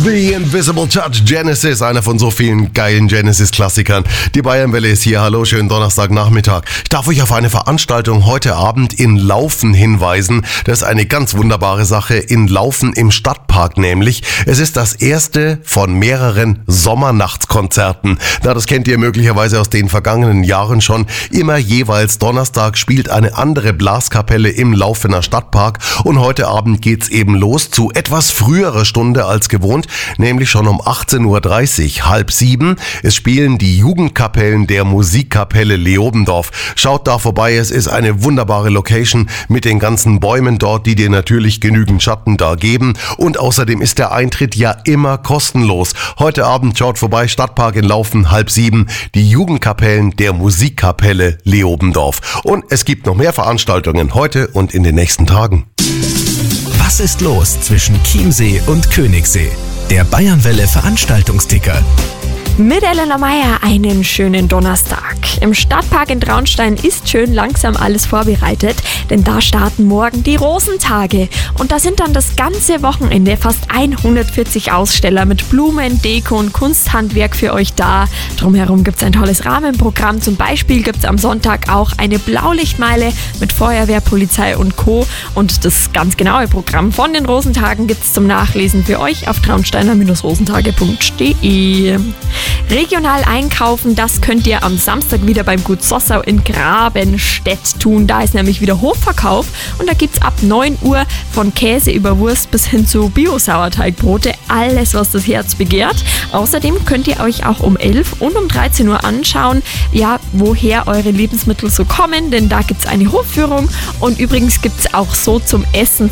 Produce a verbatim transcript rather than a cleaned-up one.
The Invisible Touch, Genesis, einer von so vielen geilen Genesis-Klassikern. Die Bayernwelle ist hier. Hallo, schönen Donnerstagnachmittag. Ich darf euch auf eine Veranstaltung heute Abend in Laufen hinweisen. Das ist eine ganz wunderbare Sache. In Laufen im Stadtpark nämlich. Es ist das erste von mehreren Sommernachtskonzerten. Na, das kennt ihr möglicherweise aus den vergangenen Jahren schon. Immer jeweils Donnerstag spielt eine andere Blaskapelle im Laufener Stadtpark. Und heute Abend geht's eben los zu etwas früherer Stunde als gewohnt, nämlich schon um achtzehn Uhr dreißig, halb sieben. Es spielen die Jugendkapellen der Musikkapelle Leobendorf. Schaut da vorbei, es ist eine wunderbare Location mit den ganzen Bäumen dort, die dir natürlich genügend Schatten da geben. Und außerdem ist der Eintritt ja immer kostenlos. Heute Abend schaut vorbei, Stadtpark in Laufen, halb sieben, die Jugendkapellen der Musikkapelle Leobendorf. Und es gibt noch mehr Veranstaltungen heute und in den nächsten Tagen. Was ist los zwischen Chiemsee und Königssee? Der Bayernwelle Veranstaltungsticker. Mit Elena Meyer einen schönen Donnerstag. Im Stadtpark in Traunstein ist schön langsam alles vorbereitet, denn da starten morgen die Rosentage. Und da sind dann das ganze Wochenende fast hundertvierzig Aussteller mit Blumen, Deko und Kunsthandwerk für euch da. Drumherum gibt es ein tolles Rahmenprogramm. Zum Beispiel gibt es am Sonntag auch eine Blaulichtmeile mit Feuerwehr, Polizei und Co. Und das ganz genaue Programm von den Rosentagen gibt es zum Nachlesen für euch auf traunsteiner Rosentage punkt de. Regional einkaufen, das könnt ihr am Samstag wieder beim Gut Sossau in Grabenstedt tun. Da ist nämlich wieder Hofverkauf und da gibt's ab neun Uhr von Käse über Wurst bis hin zu Bio-Sauerteigbrote alles, was das Herz begehrt. Außerdem könnt ihr euch auch um elf und um dreizehn Uhr anschauen, ja, woher eure Lebensmittel so kommen, denn da gibt's eine Hofführung und übrigens gibt's auch so zum Essen